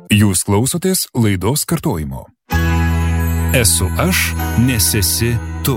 Jūs klausotės laidos kartojimo. Esu aš, nes esi tu.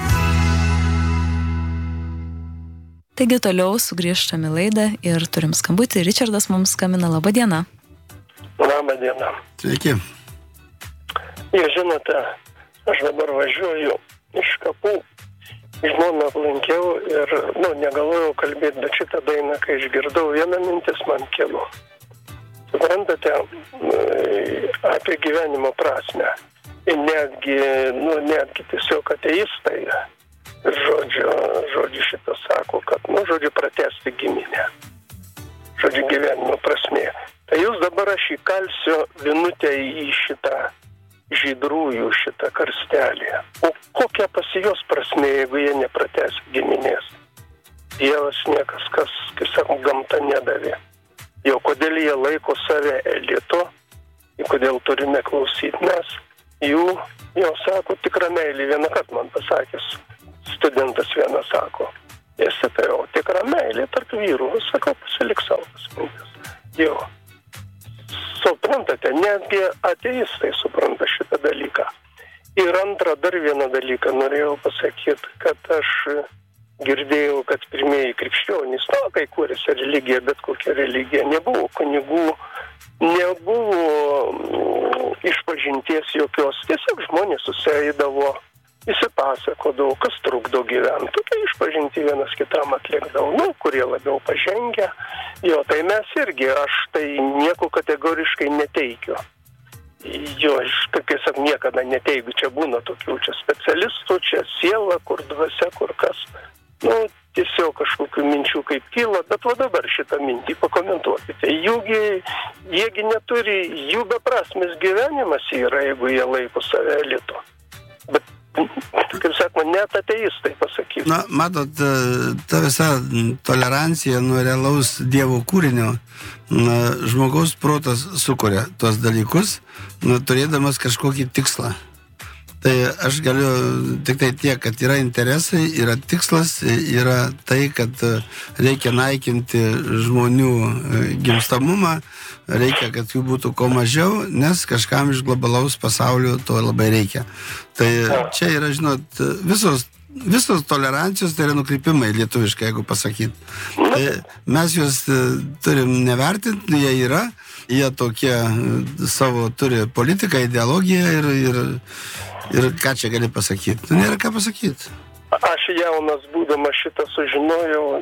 Taigi toliau sugrįžtame į laidą ir turim skambutį. Ričardas mums skambina. Labą dieną. Labą dieną. Sveiki. Jūs žinote, aš dabar važiuoju iš kapų, žmoną aplankiau ir, negalvojau kalbėti, bet šitą dainą, kai išgirdau, viena mintis man kilo. Suprantate, apie gyvenimo prasmę. Ir netgi tiesiog ateistai, žodžiu šitą sako, kad, pratęsti giminę. Žodžiu, gyvenimo prasmė. Tai jūs dabar aš įkalsiu vinutę į šitą žydrųjų šitą karstelį. O kokia pas jos prasmė, jeigu jie nepratęs giminės? Dievas niekas, kas, kaip sakom, gamta nedavė. Jau kodėl jie laiko save elitu, kodėl turime klausyti mes, jau sako, tikra meilė, vieną kartą man pasakęs, studentas vieną sako, tikra meilė tarp vyrų, sakau, pasilik savo pasmintis. Jau, suprantate, netgi ateistai supranta šitą dalyką. Ir antrą dar vieną dalyką norėjau pasakyti, kad aš girdėjau, kad pirmieji krikščionys, kai kūrėsi religija, bet kokia religija, nebuvo kunigų, nebuvo išpažinties jokios, tiesiog žmonės susieidavo, įsipasakodavo, kas trukdo gyventi, tai išpažinti vienas kitam atlikdavo, kurie labiau pažengę, tai mes irgi, aš tai nieko kategoriškai neteikiu. Aš, kaip sakau, niekada neteigiu, čia būna tokių, čia specialistų, čia siela, kur dvasia, kur kas. Tiesiog kažkokių minčių kaip kyla, bet dabar šitą mintį pakomentuokite. Jiegi neturi, jų beprasmis gyvenimas yra, jeigu jie laiko save elitu. Bet, kaip sakoma, net ateistai pasakys. Matot, ta visa tolerancija nuo realaus Dievo kūrinio, žmogaus protas sukuria tuos dalykus, turėdamas kažkokį tikslą. Tai aš galiu tik tai tiek, kad yra interesai, yra tikslas, yra tai, kad reikia naikinti žmonių gimstamumą, reikia, kad jų būtų kuo mažiau, nes kažkam iš globalaus pasaulio to labai reikia. Tai čia yra, žinot, visos tolerancijos tai yra nukrypimai lietuviškai, jeigu pasakyti. Tai mes juos turim nevertinti, jie yra, jie tokie savo turi politiką, ideologiją ir ką čia gali pasakyti? Nėra ką pasakyti. Aš jaunas būdamas šitą sužinojau,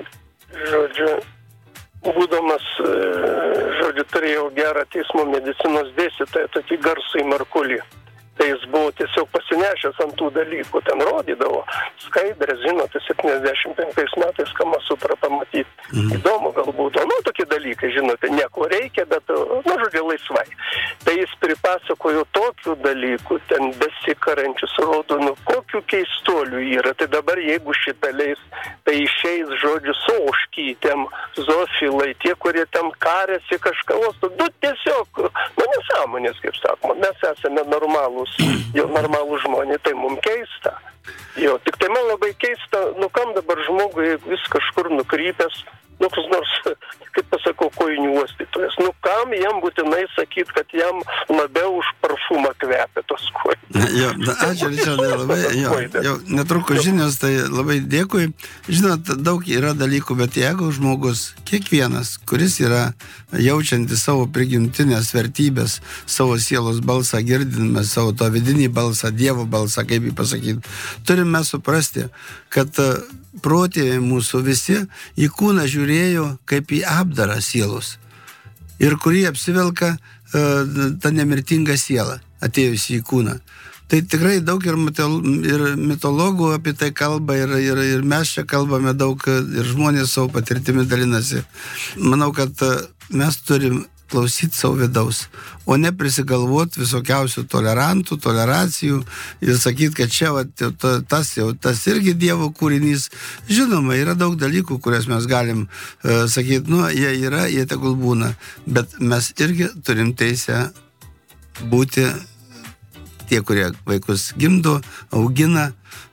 turėjau gerą teismo medicinos dėstytoją, tokį garsų į Markulį. Tai jis buvo tiesiog pasinešęs ant tų dalykų, ten rodydavo skaidrės, žinote, 75 metais Kama Sutra pamatyti. Įdomu galbūt, tokie dalykai, žinote, nieko reikia, bet, laisvai. Tai jis pripasakojo tokių dalykų, ten besikarančius rodo, kokių keistolių yra. Tai dabar, jeigu šitą leis, tai išeis, soškytėm, zofilai, tie, kurie ten karėsi kažką uostų, tiesiog, nesąmonės, kaip sakoma, mes esame normalūs žmonės, tai mums keista. Tik tai man labai keista, kam dabar žmogui vis kažkur nukrypęs, kas nors, kaip pasakau, kojinių uostytojas, kam jam būtinai sakyti, kad jam labiau už parfumą kvepia tos kojinių. Ačiū, Ričardai, labai, netrukus žinios, tai labai dėkui. Žinot, daug yra dalykų, bet jeigu žmogus, kiekvienas, kuris yra jaučiantis savo prigimtinės vertybės, savo sielos balsą, girdiname savo to vidinį balsą, Dievo balsą, kaip jį pasakyti, turime suprasti, kad protėviai mūsų visi į kūną žiūrėjo kaip į apdarą sielos ir kurį apsivelka ta nemirtinga siela atėjusi į kūną. Tai tikrai daug ir mitologų apie tai kalba ir mes čia kalbame daug ir žmonės savo patirtimi dalinasi. Manau, kad mes turim klausyti savo vidaus, o ne prisigalvoti visokiausių toleracijų ir sakyti, kad čia tas irgi Dievo kūrinys. Žinoma, yra daug dalykų, kurias mes galim sakyti, jie yra, jie tegul būna, bet mes irgi turim teisę būti tie, kurie vaikus gimdo, augina,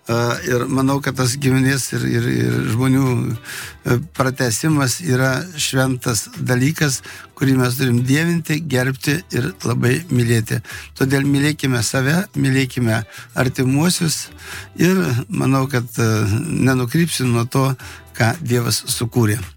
Ir manau, kad tas giminės ir žmonių pratęsimas yra šventas dalykas, kurį mes turim dievinti, gerbti ir labai mylėti. Todėl mylėkime save, mylėkime artimuosius ir manau, kad nenukrypsim nuo to, ką Dievas sukūrė.